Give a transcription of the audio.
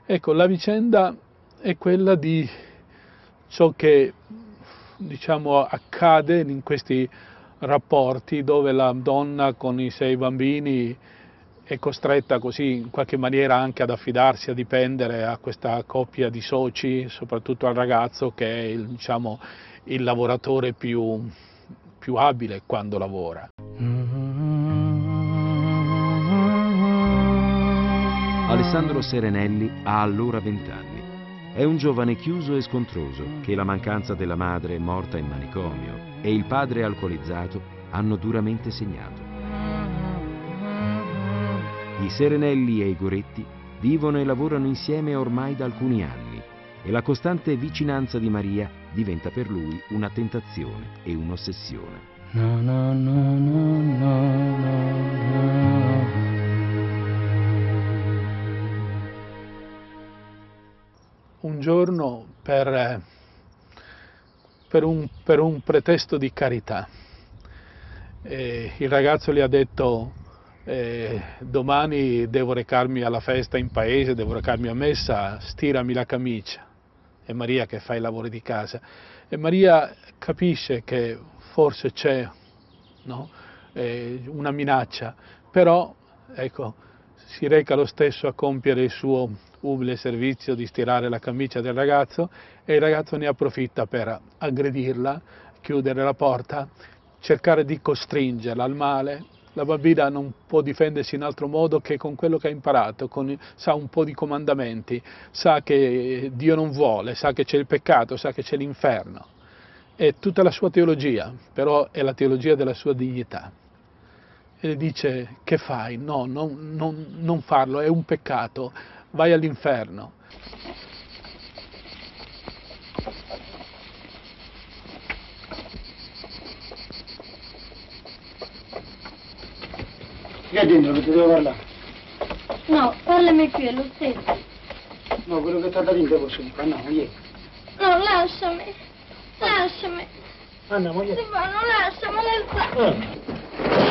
Ecco, la vicenda è quella di ciò che, diciamo, accade in questi rapporti dove la donna con i 6 bambini è costretta così in qualche maniera anche ad affidarsi, a dipendere a questa coppia di soci, soprattutto al ragazzo che è diciamo, il lavoratore più abile quando lavora. Alessandro Serenelli ha allora 20 anni. È un giovane chiuso e scontroso che la mancanza della madre morta in manicomio e il padre alcolizzato hanno duramente segnato. I Serenelli e i Goretti vivono e lavorano insieme ormai da alcuni anni e la costante vicinanza di Maria diventa per lui una tentazione e un'ossessione. No, no, no, no, no, no. Un giorno per un pretesto di carità il ragazzo gli ha detto domani devo recarmi alla festa in paese, devo recarmi a messa, stirami la camicia. È Maria che fa i lavori di casa e Maria capisce che forse c'è, no? Una minaccia, però ecco, si reca lo stesso a compiere il suo umile servizio di stirare la camicia del ragazzo e il ragazzo ne approfitta per aggredirla, chiudere la porta, cercare di costringerla al male. La bambina non può difendersi in altro modo che con quello che ha imparato, sa un po' di comandamenti, sa che Dio non vuole, sa che c'è il peccato, sa che c'è l'inferno. È tutta la sua teologia, però è la teologia della sua dignità. E le dice: che fai? No, non farlo, è un peccato, vai all'inferno. Che è dentro che ti devo parlare? No, parlami qui, è lo stesso. No, quello che ti ha dato in te posso dire, andiamo, ieri. No, lasciami. Lasciami. Andiamo, ieri. Stefano, lasciami.